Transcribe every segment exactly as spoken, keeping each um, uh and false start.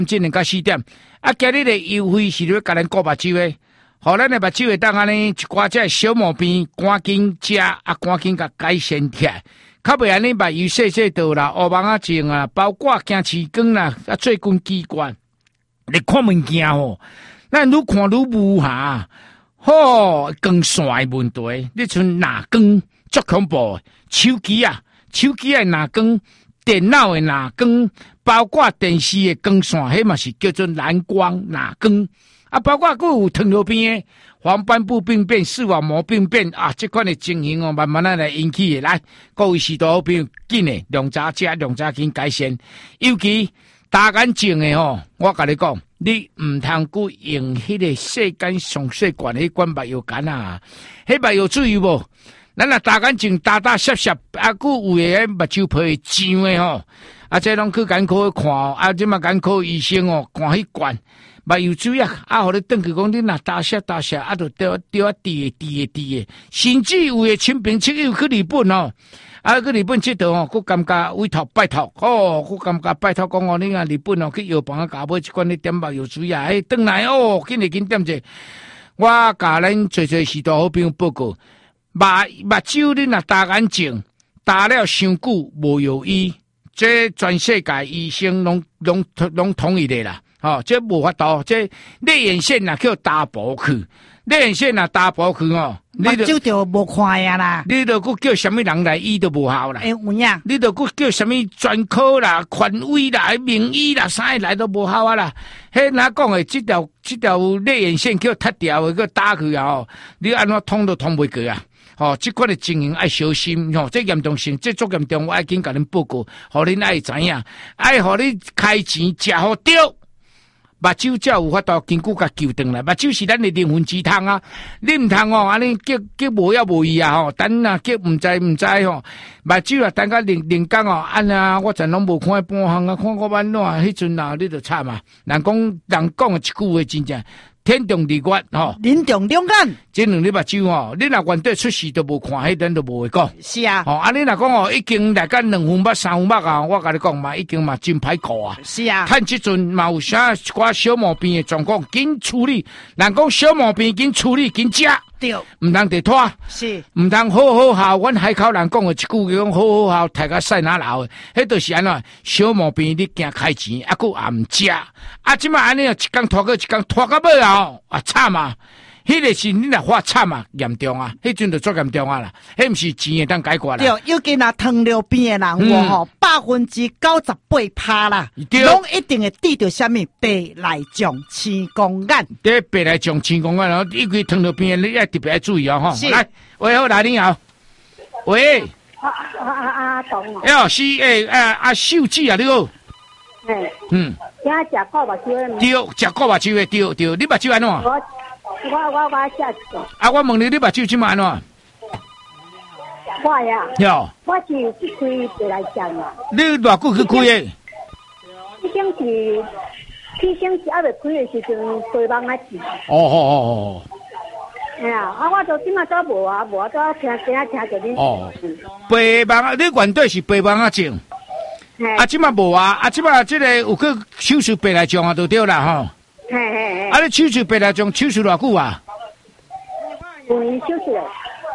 今年到四点，啊，今日的优惠是要甲咱顾目睭的，互咱的目睭会当安尼一寡只小毛病，赶紧食，啊，赶紧甲改善起来。较袂安尼目睭细细道啦，乌盲啊症啊，包括惊齿光啦，啊，最近机关，你看物件吼，咱愈看愈无下，吼，光线的问题，你像哪光足恐怖的，手机啊，手机的哪光。电脑的蓝光，包括电视的光线，迄嘛是叫做蓝光蓝光。啊，包括佫有糖尿病的黄斑部病变、视网膜病变啊，这款的情形哦，慢慢啊来引起的。来，各位视道好朋友，紧的量早食，量早紧改善。尤其大眼睛的吼，我甲你讲，你唔通佮用迄个世间上细管迄管目药干啊，迄目药注意无？咱若大眼睛打打涩涩，啊，佫有诶目睭皮痒诶吼，啊，这拢去眼科看哦，啊，即嘛眼科医生哦，看迄管目药水啊，啊，互你转去讲你若打涩打涩，啊，就掉掉啊滴诶滴诶滴诶，甚至有诶亲朋戚友去日本哦，啊，去日本佚佗哦，佫感觉委托拜托，哦，佫感觉拜托讲哦，你啊日本哦去药房啊，甲买一罐你点目药水啊，哎，转来哦，紧点紧点者，我甲咱做做许多好朋友报告。目目睭你若大眼睛打了伤久无药医，这全世界医生拢拢拢同意的啦。哦，这无法度，这泪眼线若叫打薄去，泪眼线若打薄去哦， 目睭就无看呀啦。 你著佫叫什么人来医都无效啦。 哎，有影。 你著佫叫什么专科啦、权威啦、名医啦，啥来都无效啊啦。迄哪讲诶，这条这条泪眼线叫脱掉诶，叫打去啊！哦，你安怎通都通袂过啊！哦，这款的情形爱小心哦，这严重性，这足严重，我爱紧甲恁报告，互恁爱知影，爱互你开钱食好对，目睭才有法度根据甲救回来。目睭是咱的灵魂之汤啊，你唔通哦，安尼叫叫无要无意啊吼，等啊叫唔知唔知吼，目睭啊等甲零零工哦，安啊我真拢无看半项啊，看我安怎，迄阵啊你就惨啊，人讲人讲的一句话真正。天中地月吼， 人中两眼， 这两日目睭吼，你若原底出事都无看，迄咱都无会讲。 是啊， 吼、哦，啊你若讲哦，已经来甲两分目、三分目啊，我甲你讲嘛，已经嘛真歹顾啊。 是啊， 趁即阵嘛有啥一寡小毛病的状况，紧处理。人讲小毛病紧处理，紧食。 对， 唔通地拖， 是唔通好好效。阮海口人讲的一句讲好好效，大家晒哪老的，迄就是安怎小毛病你惊开钱，啊，佫也唔食，啊，即马安尼一工拖过一工拖到尾后，啊惨啊！迄个是你若发惨啊，严重啊，迄阵就足严重啊啦，迄毋是钱会当解决啦。 对，尤其那糖尿病的人，我吼百分之九十八趴啦，拢一定会得到什么白内障、青光眼。 对，白内障、青光眼，然后因为糖尿病你要特别注意哦，吼。来，喂，好，来你好，喂。 啊啊啊啊！懂啊。 哎呦，是诶，啊啊，秀智啊，你好。 嘿。嗯。今食过目睭的。 对，食过目睭的，对对，你目睭安怎？ 我我我我食过。 啊，我问你，你目睭即马安怎？ 我呀。 哟。 我是去开白内障啊。 你偌久去开的？ 已经是去星期还未开的时阵，白网啊治。 哦哦哦哦。 哎呀，啊，我都即马都无啊，无啊，都听听听着恁。哦。 白网啊，你原底是白网啊症。啊，即马无啊，啊，即马即个有去手术白内障啊，就对啦吼。 嘿嘿嘿。 啊，你手术白内障手术偌久啊？ 去年手术的。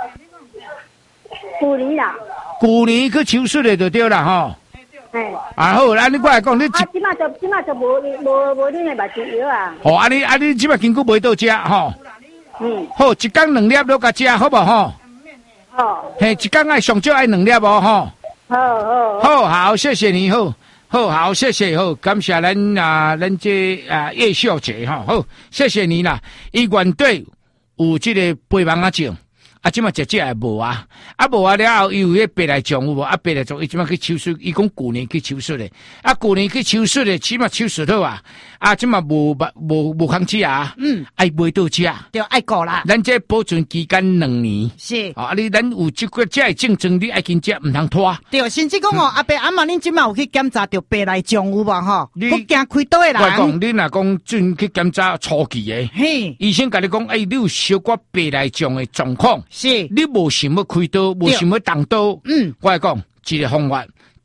去年啦。 去年去手术的就对啦吼。 嘿。 啊好，啊你我来讲，你啊，即马就即马就无无无恁的目睭药啊。 哦，啊你啊你即马经过买到食吼。 嗯。 好，一工两粒都甲食，好无吼？ 好。 嘿，一工爱上少爱两粒无吼？ 好好好好，谢谢你，好，好好，谢谢，好，感谢咱啊，咱这啊叶小姐哈，好，谢谢你啦。伊原底有这个白网啊症，啊，即马食食也无啊，啊无啊了后，伊有迄白内障有无？啊白内障，伊即马去手术，伊讲旧年去手术的，啊旧年去手术的，起码手术好啊，啊即马无无无空吃啊，嗯，爱买到食， 就爱过啦。 咱这保存期间两年， 是啊，你咱有即个这症状，你爱紧食，唔通拖。 对，甚至讲哦，阿伯阿妈，恁即马有去检查着白内障有无吼？你惊开刀的人。 我讲，你若讲准去检查初期的， 嘿， 医生甲你讲，哎，你有小可白内障的状况， 是， 你无想要开刀，无想要动刀，嗯，我来讲一个方法，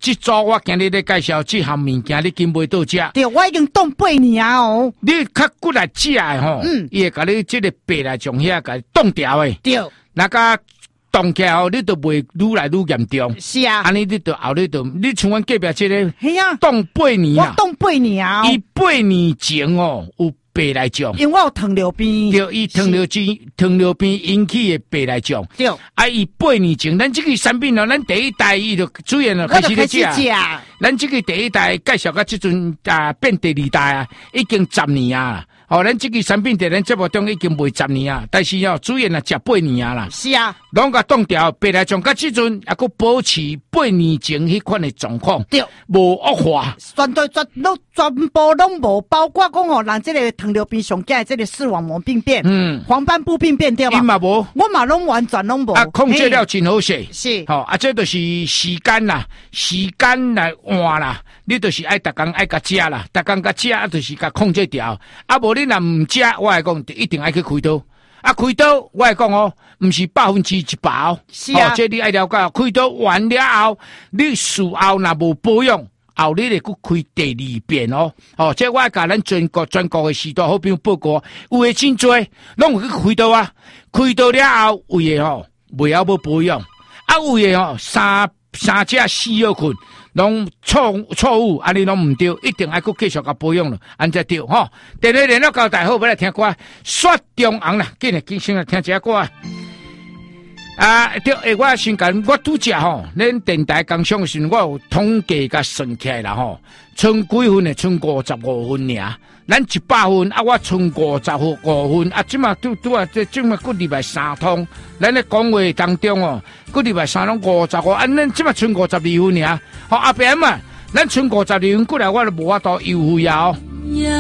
这组我今日咧介绍这项物件，你经袂到食。 对，我已经冻八年啊哦。 你较骨来食的吼，嗯，伊会甲你这个白来从遐甲冻掉的。 对， 那个冻起来后，你都袂愈来愈严重。 是啊， 安尼你就后日就，你像阮隔壁这个， 系啊， 冻八年啊， 我冻八年啊， 伊八年前哦有白来种， 因为我有糖尿病， 对，伊糖尿病糖尿病引起的白来种， 对， 啊，伊八年前，咱这个产品哦，咱第一代伊就主要了开始咧食，咱这个第一代介绍到即阵啊变第二代啊，已经十年啊。哦，咱这个产品在咱节目中已经卖十年啊，但是哦，主要啊食八年啊啦。 是啊， 拢甲冻掉，白来种，甲即阵也佫保持八年前迄款的状况， 对， 无恶化。 全对全拢全部拢无，包括讲哦，人这个糖尿病上惊这个视网膜病变，嗯，黄斑部病变对吧？ 伊嘛无， 我嘛拢完全拢无。 啊，控制了真好势。 是， 吼、哦，啊，这就是时间啦，时间来换啦，你就是爱逐工爱甲食啦，逐工甲食啊，就是甲控制掉。啊，无你若唔食，我来讲一定爱去开刀。啊，开刀我来讲哦，唔是百分之一百哦。 是啊， 哦、这你爱了解。开刀完了后，你术后若无保养，后你嚟去开第二遍哦。哦，这我爱甲咱全国全国的许多好朋友报告，有诶真多，拢有去开刀啊。开刀了后，有诶吼，未晓要保养，啊有诶吼，三三只四药困。拢错错误，安尼拢唔对，一定爱去继续甲保养咯，安才对吼。电话联络交代好，要来听歌，雪中红啦，今日今先来听一下歌啊。啊，对，诶，我先讲，我拄则吼，恁电台刚上时，我有统计甲算起来啦吼，剩几分诶？剩五十五分尔。咱一百分啊，我剩五十五分啊，即马拄拄啊，即即马过礼拜三通，咱咧讲话当中哦，过礼拜三拢五十五，啊，咱即马剩五十二分尔，好阿伯嘛，咱剩五十二分过来，我都无法度优惠啊哦。